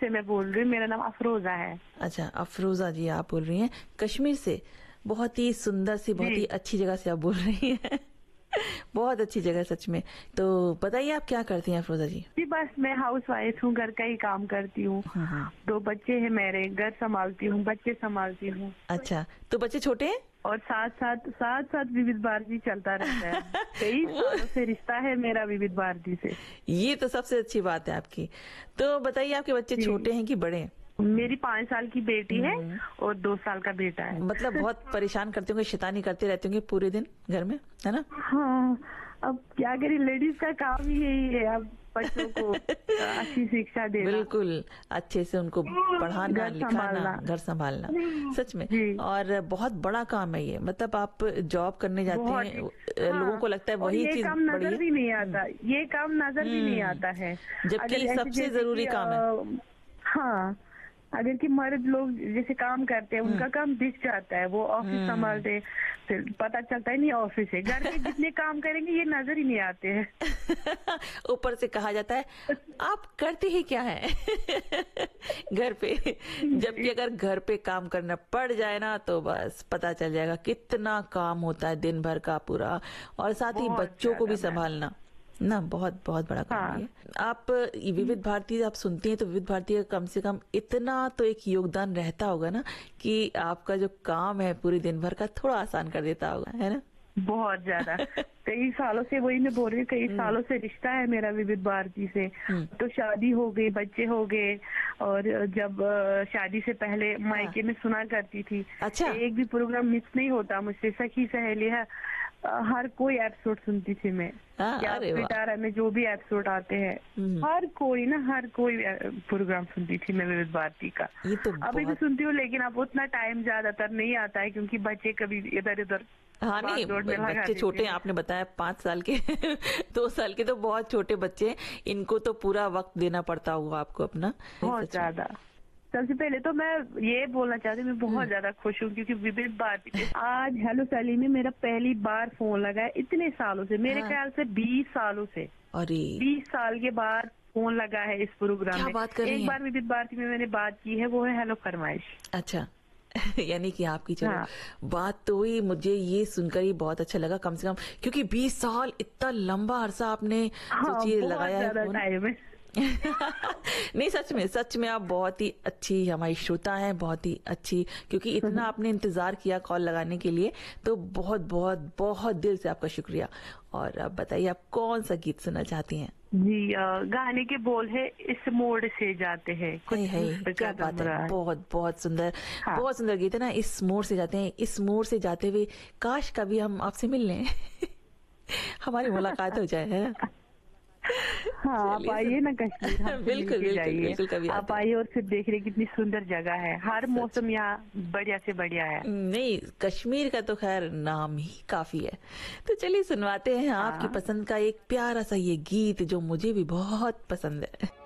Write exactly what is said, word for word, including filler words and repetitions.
से मैं बोल रही हूँ, मेरा नाम अफरोजा है। अच्छा, अफरोजा जी आप बोल रही हैं कश्मीर से। बहुत ही सुंदर सी, बहुत ही अच्छी जगह से आप बोल रही हैं। बहुत अच्छी जगह सच में। तो बताइए आप क्या करती हैं अफरोजा जी? जी बस मैं हाउस वाइफ हूँ, घर का ही काम करती हूँ। दो बच्चे हैं मेरे, घर संभालती हूँ, बच्चे संभालती हूँ। अच्छा, तो बच्चे छोटे हैं? और साथ साथ साथ साथ विविध भारती चलता रहता है। कई सालों से रिश्ता है मेरा विविध भारती से। ये तो सबसे अच्छी बात है आपकी। तो बताइए आपके बच्चे छोटे हैं कि बड़े हैं? मेरी पाँच साल की बेटी है और दो साल का बेटा है। मतलब बहुत परेशान करते होंगे, शैतानी करते रहते होंगे पूरे दिन घर में, है ना? हाँ, अब क्या करें, लेडीज का काम ही यही है, अब बच्चों को अच्छी शिक्षा देना, बिल्कुल अच्छे से उनको पढ़ाना, लिखाना, घर संभालना, सच में। और बहुत बड़ा काम है ये, मतलब आप जॉब करने जाते हैं। हाँ, लोगों को लगता है वही चीज काम नजर भी नहीं आता, ये काम नजर भी नहीं आता है, जबकि सबसे जरूरी काम है। हाँ, अगर कि मर्द लोग जैसे काम करते हैं, उनका काम दिख जाता है, वो ऑफिस संभालते, फिर पता चलता है नहीं ऑफिस है। घर के जितने काम करेंगे ये नजर ही नहीं आते हैं। ऊपर से कहा जाता है आप करते ही क्या है घर पे, जबकि अगर घर पे काम करना पड़ जाए ना तो बस पता चल जाएगा कितना काम होता है दिन भर का पूरा, और साथ ही बच्चों को भी संभालना ना, बहुत बहुत बड़ा काम है। हाँ। आप विविध भारती आप सुनती हैं तो विविध भारती का कम से कम इतना तो एक योगदान रहता होगा ना कि आपका जो काम है पूरे दिन भर का थोड़ा आसान कर देता होगा, है ना? बहुत ज्यादा। कई सालों से, वही मैं बोल रही हूँ, कई सालों से रिश्ता है मेरा विविध भारती से। तो शादी हो गई, बच्चे हो गए, और जब शादी से पहले मायके में सुना करती थी। अच्छा। एक भी प्रोग्राम मिस नहीं होता मुझसे, सखी सहेली है, हर कोई एपिसोड सुनती थी मैं। क्या पिटारा में जो भी एपिसोड आते हैं, हर कोई ना हर कोई प्रोग्राम सुनती थी मैं विविध भारती का। ये तो अभी भी सुनती हूँ, लेकिन अब उतना टाइम ज्यादातर नहीं आता है क्योंकि बच्चे कभी इधर उधर। हाँ नहीं, बच्चे छोटे हैं, आपने बताया पाँच साल के दो साल के तो बहुत छोटे बच्चे, इनको तो पूरा वक्त देना पड़ता होगा आपको अपना। बहुत ज्यादा। सबसे पहले तो मैं ये बोलना चाहती हूँ, मैं बहुत ज्यादा खुश हूँ क्योंकि विविध भारती पे आज हेलो सैली में मेरा पहली बार फोन लगा है इतने सालों से, मेरे ख्याल से बीस सालों से। अरे बीस साल के बाद फोन लगा है इस प्रोग्राम में। बात कर रही एक बार विविध भारती में मैंने बात की है, वो है हेलो फरमाइश। अच्छा यानी कि आपकी चलो हाँ। बात तो हुई, मुझे ये सुनकर ही बहुत अच्छा लगा, कम से कम क्योंकि बीस साल इतना लंबा अरसा आपने हाँ, सोचिए लगाया है फोन। नहीं सच में, सच में आप बहुत ही अच्छी हमारी श्रोता हैं, बहुत ही अच्छी, क्योंकि इतना आपने इंतजार किया कॉल लगाने के लिए, तो बहुत बहुत बहुत दिल से आपका शुक्रिया। और अब बताइए आप कौन सा गीत सुनना चाहती हैं? जी, गाने के बोल है इस मोड़ से जाते हैं। है, है, क्या बात है, बहुत बहुत सुंदर। हाँ। बहुत सुंदर गीत है ना, इस मोड़ से जाते हैं, इस मोड़ से जाते हुए काश कभी हम आपसे मिल लें हमारी मुलाकात हो जाए, है ना? हाँ, आप आइए ना कश्मीर, बिल्कुल बिल्कुल बिल्कुल कभी आप आइए और फिर देख रहे कितनी सुंदर जगह है, हर मौसम यहाँ बढ़िया से बढ़िया है। नहीं, कश्मीर का तो खैर नाम ही काफी है। तो चलिए सुनवाते हैं हाँ। आपकी पसंद का एक प्यारा सा ये गीत जो मुझे भी बहुत पसंद है।